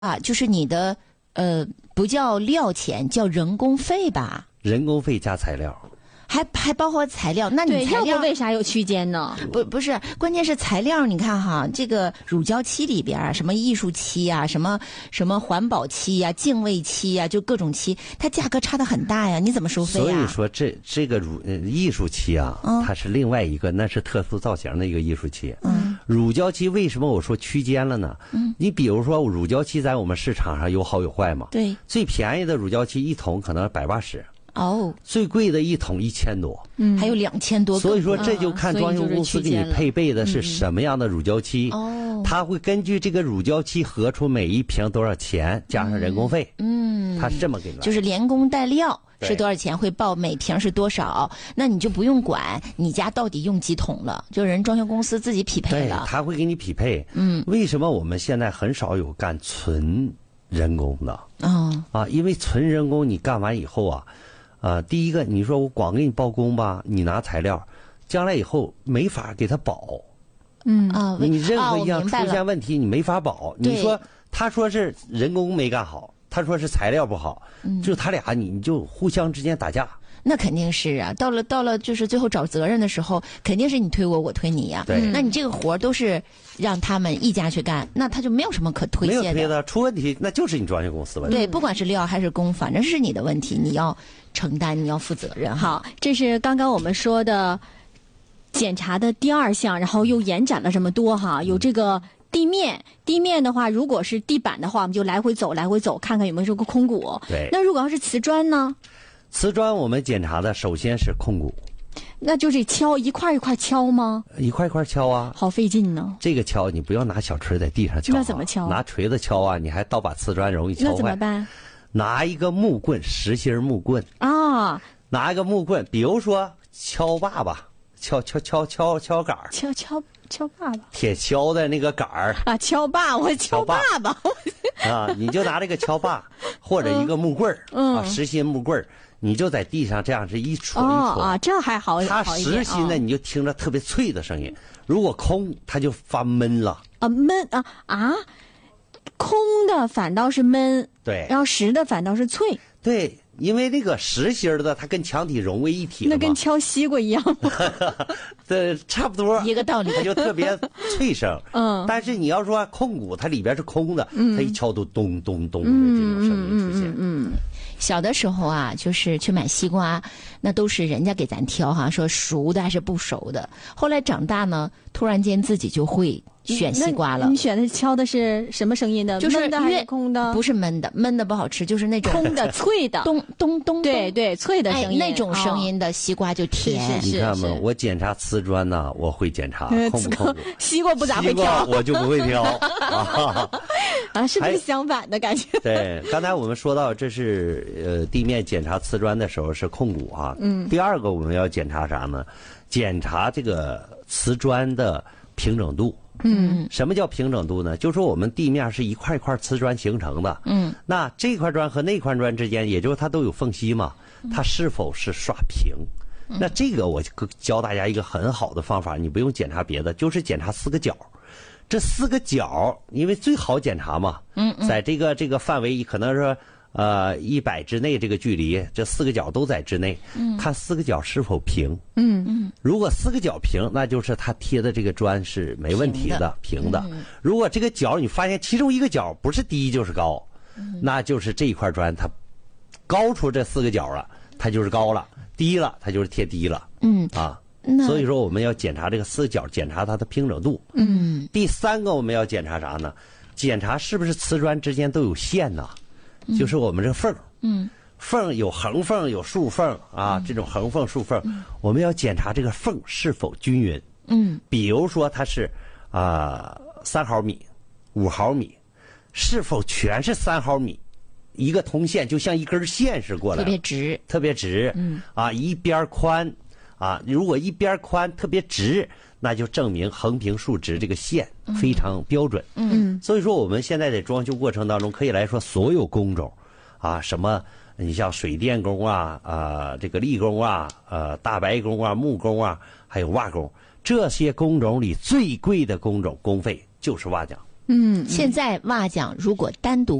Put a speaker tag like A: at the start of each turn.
A: 啊，就是你的不叫料钱，叫人工费吧？
B: 人工费加材料。
A: 还包括材料，那你
C: 对，
A: 材料
C: 要不为啥有区间呢？
A: 不是，关键是材料。你看哈，这个乳胶漆里边什么艺术漆啊，什么环保漆呀、净味漆呀，就各种漆，它价格差得很大呀。你怎么收费啊？
B: 所以说这个艺术漆啊，它是另外一个，那是特殊造型的一个艺术漆。乳胶漆为什么我说区间了呢？你比如说乳胶漆在我们市场上有好有坏嘛。
A: 对。
B: 最便宜的乳胶漆一桶可能180。
A: 哦，
B: 最贵的一桶1000多，
A: 还有2000多。
B: 所以说这就看装修公司给你配备的是什么样的乳胶漆。哦，他会根据这个乳胶漆核出每一瓶多少钱，加上人工费。他是这么给你，
A: 就是连工带料是多少钱，会报每瓶是多少，那你就不用管你家到底用几桶了，就人装修公司自己匹配了。
B: 对，他会给你匹配。为什么我们现在很少有干纯人工的？因为纯人工你干完以后啊。第一个，你说我光给你包工吧，你拿材料，将来以后没法给他保。你任何一样出现问题，你没法保。你说他说是人工没干好，他说是材料不好，就他俩你就互相之间打架。
A: 那肯定是啊，到了就是最后找责任的时候，肯定是你推我，我推你呀。
B: 对，
A: 那你这个活都是让他们一家去干，那他就没有什么可推卸的。
B: 没有推的，出问题那就是你装修公司问题。
A: 对，不管是料还是工，反正是你的问题，你要承担，你要负责任。
C: 好，这是刚刚我们说的检查的第2项，然后又延展了这么多哈，有这个。地面的话，如果是地板的话，我们就来回走，看看有没有这个空鼓。
B: 对。
C: 那如果要是瓷砖呢？
B: 瓷砖我们检查的首先是空鼓。
C: 那就是敲一块一块敲吗？
B: 一块一块敲啊。
C: 好费劲呢。
B: 这个敲你不要拿小锤在地上敲。
C: 那怎么敲？
B: 拿锤子敲啊，你还倒把瓷砖容易敲坏。
C: 那怎么办？
B: 拿一个木棍，实心木棍。
C: 啊。
B: 拿一个木棍，比如说敲把吧，敲杆儿。
C: 敲爸爸，
B: 铁锹的那个杆儿
C: 啊，敲把，我敲爸爸
B: 啊，你就拿这个锹把或者一个木棍儿，实心木棍儿，你就在地上这样是一戳一戳
C: 啊，这还好，
B: 它实心的你就听着特别脆的声音，如果空它就发闷了
C: 啊，闷啊，空的反倒是闷，
B: 对，
C: 然后实的反倒是脆，
B: 对。因为那个实心的，它跟墙体融为一体了嘛，
C: 那跟敲西瓜一样吗？
B: 对，差不多
A: 一个道理，
B: 它就特别脆声。但是你要说空鼓，它里边是空的，它一敲都咚咚咚的这种声音出现。
A: 小的时候啊，就是去买西瓜，那都是人家给咱挑哈，说熟的还是不熟的。后来长大呢，突然间自己就会选西瓜了。
C: 你选的敲的是什么声音的？
A: 就是
C: 闷的还是空的？
A: 不是闷的，闷的不好吃，就是那种
C: 空的、脆的，
A: 咚咚咚，
C: 对，脆的声音，
A: 那种声音的西瓜就甜。
B: 你看嘛，我检查瓷砖呢，我会检查空不空。
C: 西瓜不咋会挑，
B: 我就不会挑
C: 啊，是不是相反的感觉？
B: 对，刚才我们说到这是地面检查瓷砖的时候是空鼓啊。第二个我们要检查啥呢？检查这个瓷砖的平整度。什么叫平整度呢？就是说我们地面是一块一块瓷砖形成的。那这块砖和那块砖之间，也就是它都有缝隙嘛，它是否是刷平？那这个我教大家一个很好的方法，你不用检查别的，就是检查4个角。这4个角，因为最好检查嘛，在这个范围可能是100之内这个距离，这4个角都在之内，看4个角是否平。如果4个角平，那就是它贴的这个砖是没问题的，平的。如果这个角你发现其中一个角不是低就是高，那就是这一块砖它高出这4个角了，它就是高了；低了，它就是贴低了。所以说我们要检查这个4个角，检查它的平整度。第3个我们要检查啥呢？检查是不是瓷砖之间都有线呢？就是我们这缝。缝有横缝有竖缝啊，这种横缝竖缝，我们要检查这个缝是否均匀。比如说它是3毫米、5毫米，是否全是3毫米？一个通线就像一根线是过来，特别直。一边宽。如果一边宽特别直，那就证明横平竖直这个线非常标准。所以说我们现在在装修过程当中，可以来说所有工种什么你像水电工这个力工大白工木工还有瓦工，这些工种里最贵的工种工费就是瓦匠。
C: 嗯，
A: 现在瓦匠如果单独